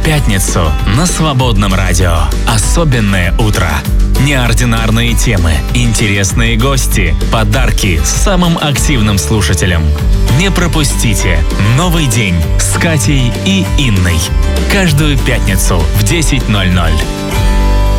пятницу на Свободном радио. Особенное утро. Неординарные темы, интересные гости, подарки самым активным слушателям. Не пропустите «Новый день» с Катей и Инной. Каждую пятницу в 10:00.